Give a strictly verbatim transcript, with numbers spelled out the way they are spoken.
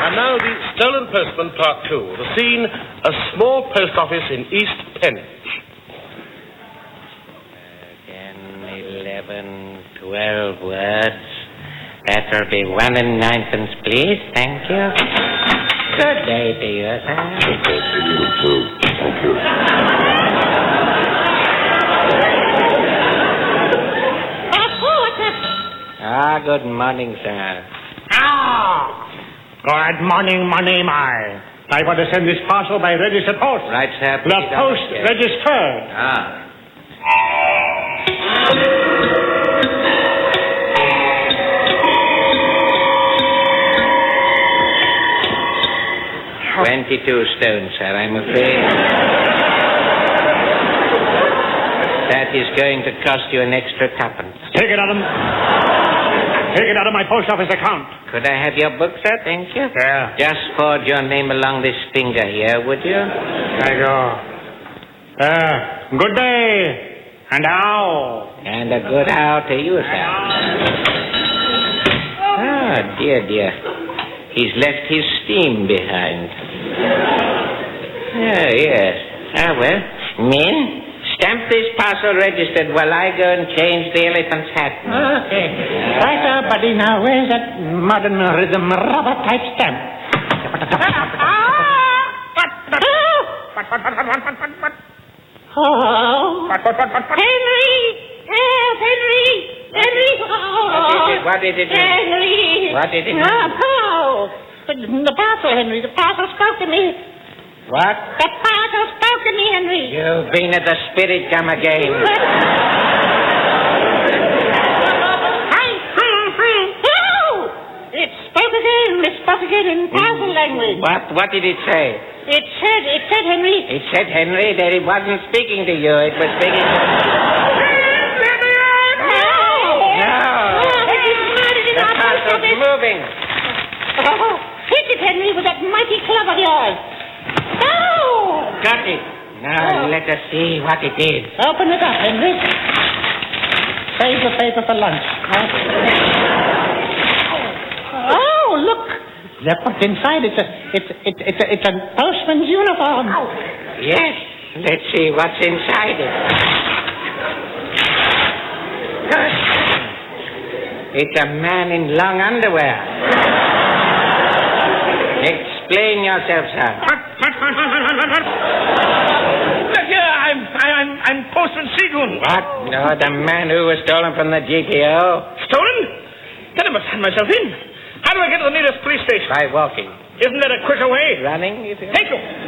And now the Stolen Postman, Part Two. The scene, a small post office in East Penwich. Ten, eleven, twelve words. That'll be one and ninepence, please. Thank you. Good day to you, sir. Good day to you, too. Thank you. Ah, good morning, sir. Ah! Good morning, money, my. I want to send this parcel by registered post. Right, sir. The post registered. Ah. Twenty-two stone, sir, I'm afraid. That is going to cost you an extra tuppence. Take it, Adam. Take it out of my post office account. Could I have your book, sir? Thank you. Yeah. Just forge your name along this finger here, would you? There you go. Uh, good day. And how? And a good how to you, sir. Ah, dear, dear. He's left his steam behind. Oh, yes. Ah, well. Men, stamp this parcel registered while I go and change the elephant's hat. Okay. Right, uh, buddy. Now, where's that modern rhythm rubber type stamp? Oh. Henry! Help, Henry! Henry! Oh. What did it do? Henry! What did it do? Oh, the parcel, Henry. The parcel spoke to me. What? The parcel spoke to me, Henry. You've been at the spirit come again. Hi, hi, hi. Oh! It spoke again. It spoke again in parcel language. What? What did it say? It said, it said, Henry. It said, Henry, that it wasn't speaking to you. It was speaking to... The parcel's moving. Oh, hit it, Henry, with that mighty club of yours. Oh! Got it. Now, Oh. let us see what it is. Open it up, Henry. Save the paper for lunch. Oh, look. Look what's inside. It's a, it's, it's, it's a, it's a postman's uniform. Yes. Let's see what's inside it. Good. It's a man in long underwear. Explain yourself, sir. Yeah, I'm, I'm, I'm Postman Seagoon. What? No, the man who was stolen from the G T O. Stolen? Then I must hand myself in. How do I get to the nearest police station? By walking. Isn't there a quicker way? Running, you think? Thank you.